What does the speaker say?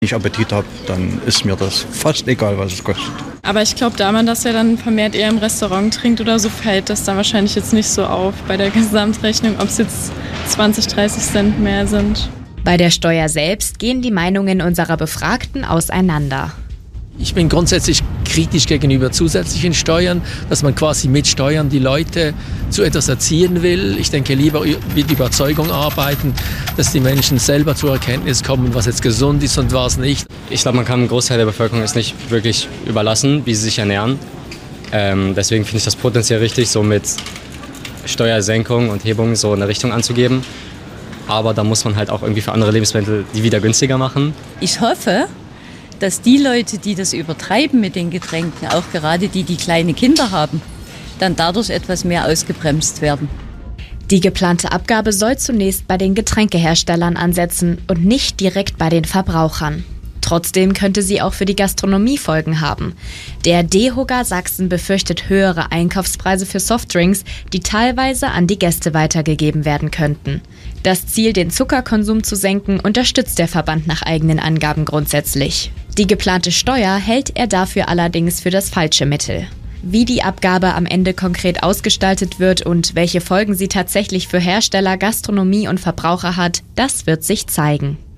ich Appetit habe, dann ist mir das fast egal, was es kostet. Aber ich glaube, da man das ja dann vermehrt eher im Restaurant trinkt oder so, fällt das dann wahrscheinlich jetzt nicht so auf bei der Gesamtrechnung, ob es jetzt 20, 30 Cent mehr sind. Bei der Steuer selbst gehen die Meinungen unserer Befragten auseinander. Ich bin grundsätzlich kritisch gegenüber zusätzlichen Steuern, dass man quasi mit Steuern die Leute zu etwas erziehen will. Ich denke, lieber mit Überzeugung arbeiten, dass die Menschen selber zur Erkenntnis kommen, was jetzt gesund ist und was nicht. Ich glaube, man kann einem Großteil der Bevölkerung es nicht wirklich überlassen, wie sie sich ernähren. Deswegen finde ich das potenziell richtig, so mit Steuersenkung und Hebung so eine Richtung anzugeben. Aber da muss man halt auch irgendwie für andere Lebensmittel die wieder günstiger machen. Ich hoffe, dass die Leute, die das übertreiben mit den Getränken, auch gerade die kleine Kinder haben, dann dadurch etwas mehr ausgebremst werden. Die geplante Abgabe soll zunächst bei den Getränkeherstellern ansetzen und nicht direkt bei den Verbrauchern. Trotzdem könnte sie auch für die Gastronomie Folgen haben. Der DEHOGA Sachsen befürchtet höhere Einkaufspreise für Softdrinks, die teilweise an die Gäste weitergegeben werden könnten. Das Ziel, den Zuckerkonsum zu senken, unterstützt der Verband nach eigenen Angaben grundsätzlich. Die geplante Steuer hält er dafür allerdings für das falsche Mittel. Wie die Abgabe am Ende konkret ausgestaltet wird und welche Folgen sie tatsächlich für Hersteller, Gastronomie und Verbraucher hat, das wird sich zeigen.